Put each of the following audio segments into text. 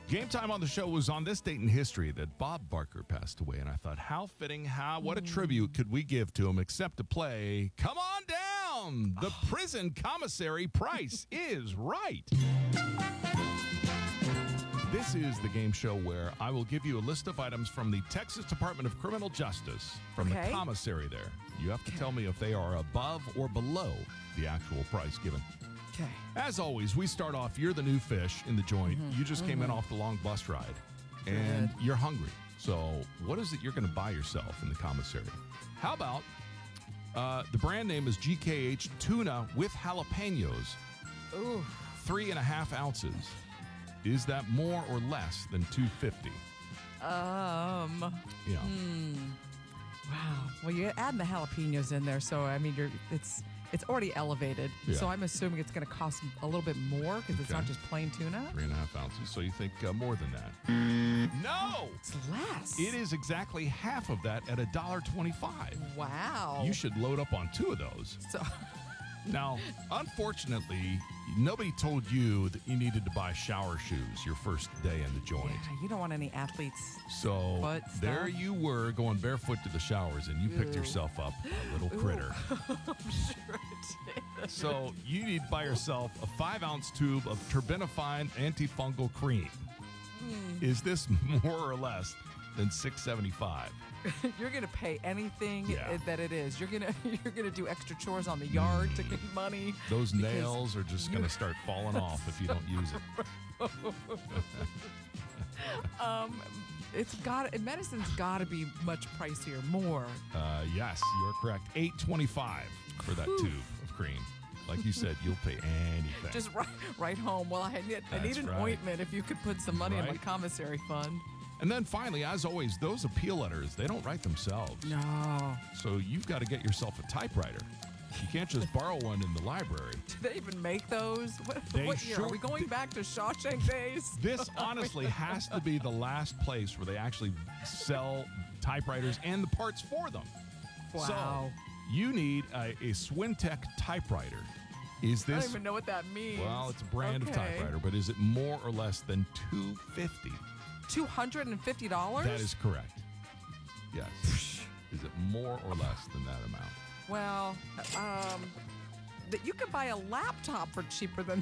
Game time on the show was on this date in history that Bob Barker passed away, and I thought, how fitting, what a tribute could we give to him except to play Come On Down! The prison commissary Price is Right. This is the game show where I will give you a list of items from the Texas Department of Criminal Justice, from the commissary there. You have to tell me if they are above or below the actual price given. Okay. As always, we start off, you're the new fish in the joint. You just came in off the long bus ride, and you're hungry. So what is it you're going to buy yourself in the commissary? How about the brand name is GKH Tuna with Jalapenos. Ooh. 3.5 ounces. Is that more or less than $2.50? Yeah. Wow. Well, you're adding the jalapenos in there, so I mean, it's already elevated. Yeah. So I'm assuming it's going to cost a little bit more because it's not just plain tuna. 3.5 ounces. So you think more tn that? No! It's less. It is exactly half of that at $1.25. Wow. You should load up on 2 of those. So Now, unfortunately, nobody told you that you needed to buy shower shoes your first day in the joint. yeah, you don't want any athletes. So Butt there stuff. you were going barefoot to the showers, and you picked yourself up a little critter. I'm sure it did. So you need to buy yourself a 5-ounce tube of Turbinifine antifungal cream. Is this more or less than $6.75? You're gonna pay anything Yeah. that it is. You're gonna do extra chores on the yard to get money. Those because nails are just going to start falling off if you don't use it. Medicine's got to be much pricier, more. Yes, you're correct. $8.25 for that tube of cream. Like you said, you'll pay anything. Just right home. Well, I need That's an right. ointment. If you could put some money in my Right. commissary fund. And then finally, as always, those appeal letters, they don't write themselves. No. So you've got to get yourself a typewriter. You can't just borrow one in the library. Do they even make those? They What year? sure- Are we going back to Shawshank days? This honestly has to be the last place where they actually sell typewriters and the parts for them. Wow. So you need a Swintech typewriter. Is I don't this... even know what that means. Well, it's a brand of Okay. typewriter, but is it more or less than $2.50? $250? That is correct. Yes. Is it more or less than that amount? Well, that you could buy a laptop for cheaper than.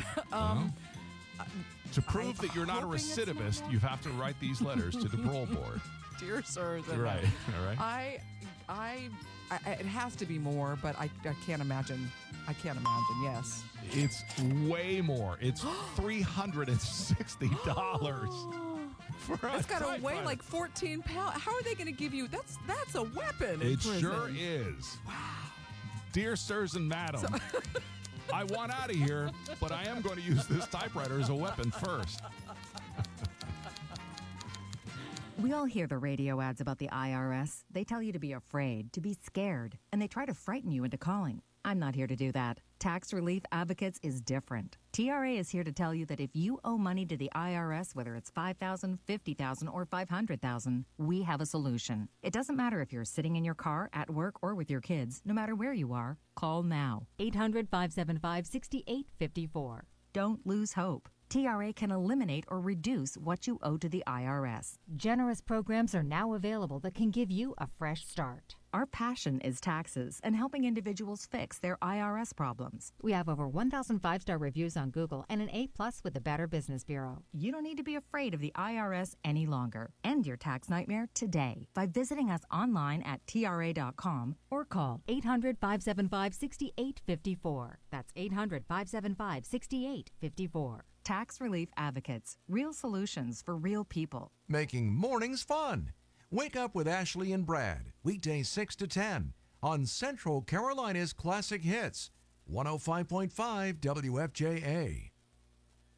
To prove I'm that you're not a hoping it's not recidivist, more. you have to write these letters to the parole board. Dear sirs, Right. All right. it has to be more, but I can't imagine. I can't imagine. Yes. It's way more. It's $360 for a It's got to weigh typewriter. like 14 pounds. How are they going to give you? That's a weapon. In It prison. sure is. Wow. Dear sirs and madam, I want out of here, but I am going to use this typewriter as a weapon first. We all hear the radio ads about the IRS. They tell you to be afraid, to be scared, and they try to frighten you into calling. I'm not here to do that. Tax Relief Advocates is different. TRA is here to tell you that if you owe money to the IRS, whether it's $5,000, $50,000, or $500,000, we have a solution. It doesn't matter if you're sitting in your car, at work, or with your kids. No matter where you are, call now. 800-575-6854. Don't lose hope. TRA can eliminate or reduce what you owe to the IRS. Generous programs are now available that can give you a fresh start. Our passion is taxes and helping individuals fix their IRS problems. We have over 1,000 5-star reviews on Google and an A+ with the Better Business Bureau. You don't need to be afraid of the IRS any longer. End your tax nightmare today by visiting us online at TRA.com or call 800-575-6854. That's 800-575-6854. Tax Relief Advocates. Real solutions for real people. Making mornings fun. Wake up with Ashley and Brad, weekdays 6 to 10 on Central Carolina's Classic Hits, 105.5 WFJA.